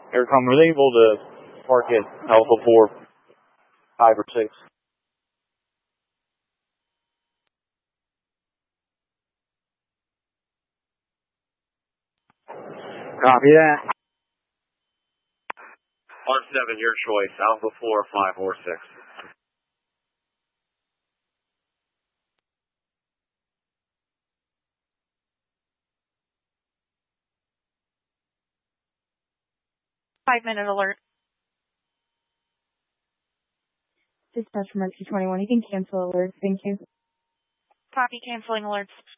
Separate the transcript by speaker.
Speaker 1: Aircom, were they able to park at Alpha 4, 5, or 6? Copy that.
Speaker 2: R7, your choice. Alpha 4, 5, or 6.
Speaker 3: Five-minute alert.
Speaker 4: Dispatch from RQ21. You can cancel alert. Thank you.
Speaker 3: Copy, canceling alerts.